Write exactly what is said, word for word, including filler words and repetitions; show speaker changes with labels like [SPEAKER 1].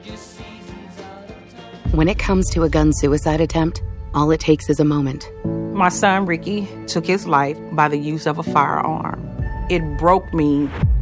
[SPEAKER 1] When it comes to a gun suicide attempt, all it takes is a moment.
[SPEAKER 2] My son, Ricky, took his life by the use of a firearm. It broke me.